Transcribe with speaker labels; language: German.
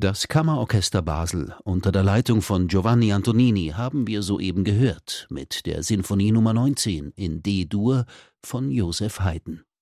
Speaker 1: Das Kammerorchester Basel unter der Leitung von Giovanni Antonini haben wir soeben gehört mit der Sinfonie Nummer 19 in D-Dur von Joseph Haydn.